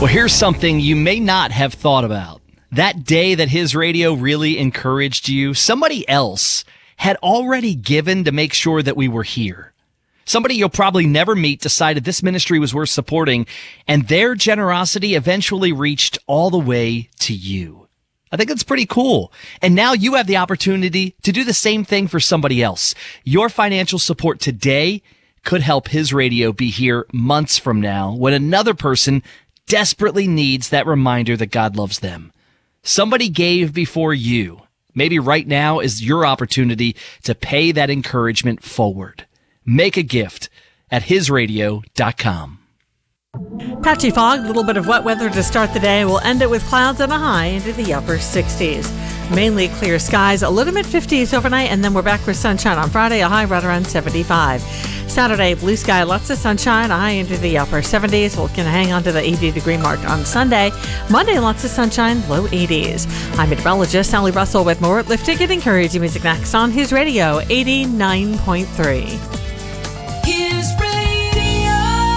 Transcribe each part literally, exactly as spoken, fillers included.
Well, here's something you may not have thought about. That day that His Radio really encouraged you, somebody else had already given to make sure that we were here. Somebody you'll probably never meet decided this ministry was worth supporting, and their generosity eventually reached all the way to you. I think that's pretty cool. And now you have the opportunity to do the same thing for somebody else. Your financial support today could help His Radio be here months from now when another person desperately needs that reminder that God loves them. Somebody gave before you. Maybe right now is your opportunity to pay that encouragement forward. Make a gift at his radio dot com. Patchy fog, a little bit of wet weather to start the day. We'll end it with clouds and a high into the upper sixties. Mainly clear skies, a little mid fifties overnight, and then we're back with sunshine on Friday, a high right around seventy-five. Saturday, blue sky, lots of sunshine, a high into the upper seventies. We're going to hang on to the eighty degree mark on Sunday. Monday, lots of sunshine, low eighties. I'm meteorologist Sally Russell with more uplifting and encouraging music next on His Radio eighty-nine point three. His Radio.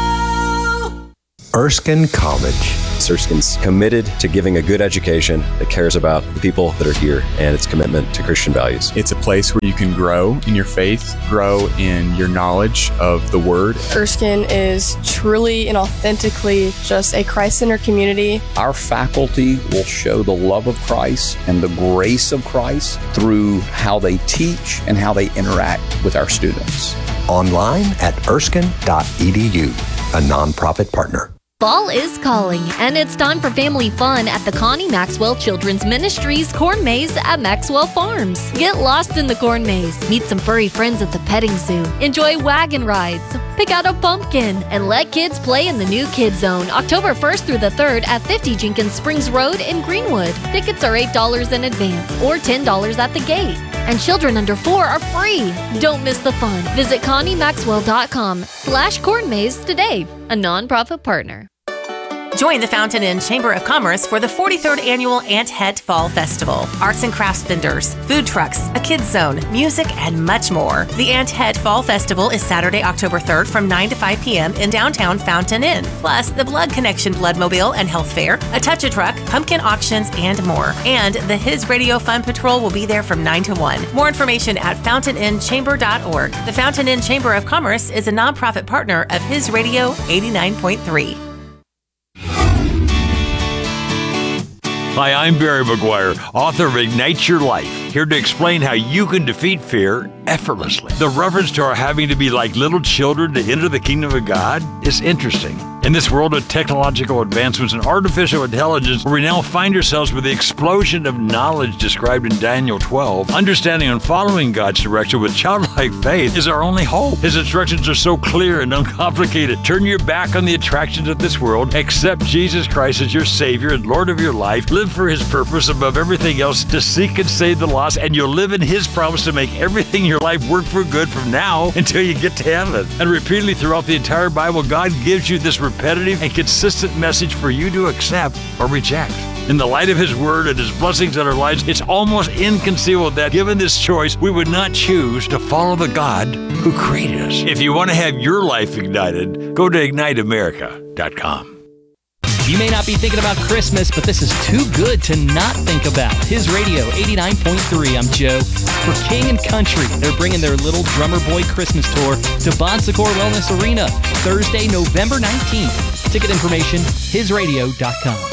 Erskine College. Erskine's committed to giving a good education that cares about the people that are here and its commitment to Christian values. It's a place where you can grow in your faith, grow in your knowledge of the Word. Erskine is truly and authentically just a Christ-centered community. Our faculty will show the love of Christ and the grace of Christ through how they teach and how they interact with our students. Online at erskine dot e d u, a nonprofit partner. Fall is calling, and it's time for family fun at the Connie Maxwell Children's Ministries Corn Maze at Maxwell Farms. Get lost in the corn maze, meet some furry friends at the petting zoo, enjoy wagon rides, pick out a pumpkin, and let kids play in the new Kid Zone October first through the third at fifty Jenkins Springs Road in Greenwood. Tickets are eight dollars in advance or ten dollars at the gate. And children under four are free. Don't miss the fun. Visit connie maxwell dot com slash corn maze today, a nonprofit partner. Join the Fountain Inn Chamber of Commerce for the forty-third Annual Ant Head Fall Festival. Arts and crafts vendors, food trucks, a kids zone, music, and much more. The Ant Head Fall Festival is Saturday, October third from nine to five p.m. in downtown Fountain Inn. Plus, the Blood Connection Bloodmobile and Health Fair, a touch-a-truck, pumpkin auctions, and more. And the His Radio Fun Patrol will be there from nine to one. More information at fountain inn chamber dot org. The Fountain Inn Chamber of Commerce is a nonprofit partner of His Radio eighty-nine point three. Hi, I'm Barry McGuire, author of Ignite Your Life, here to explain how you can defeat fear effortlessly. The reference to our having to be like little children to enter the kingdom of God is interesting. In this world of technological advancements and artificial intelligence, where we now find ourselves with the explosion of knowledge described in Daniel twelve, understanding and following God's direction with childlike faith is our only hope. His instructions are so clear and uncomplicated. Turn your back on the attractions of this world, accept Jesus Christ as your Savior and Lord of your life, live for His purpose above everything else, to seek and save the lost, and you'll live in His promise to make everything in your life work for good from now until you get to heaven. And repeatedly throughout the entire Bible, God gives you this repetitive and consistent message for you to accept or reject. In the light of His Word and His blessings in our lives, it's almost inconceivable that, given this choice, we would not choose to follow the God who created us. If you want to have your life ignited, go to ignite america dot com. You may not be thinking about Christmas, but this is too good to not think about. His Radio eighty-nine point three. I'm Joe. For King and Country, they're bringing their Little Drummer Boy Christmas Tour to Bon Secours Wellness Arena Thursday, November nineteenth. Ticket information, his radio dot com.